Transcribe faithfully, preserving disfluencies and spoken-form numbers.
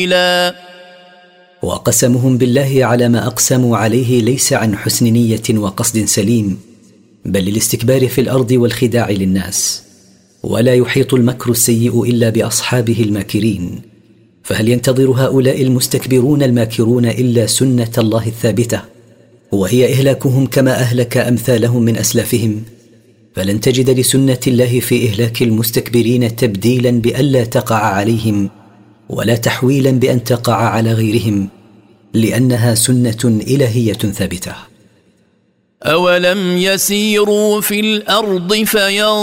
وقسمهم بالله على ما أقسموا عليه ليس عن حسن نية وقصد سليم، بل للاستكبار في الأرض والخداع للناس. ولا يحيط المكر السيء إلا بأصحابه الماكرين، فهل ينتظر هؤلاء المستكبرون الماكرون إلا سنة الله الثابتة، وهي إهلاكهم كما أهلك أمثالهم من أسلافهم؟ فلن تجد لسنة الله في إهلاك المستكبرين تبديلا بألا تقع عليهم، ولا تحويلا بأن تقع على غيرهم، لأنها سنة إلهية ثابتة. أولم يسيروا في الأرض فينظروا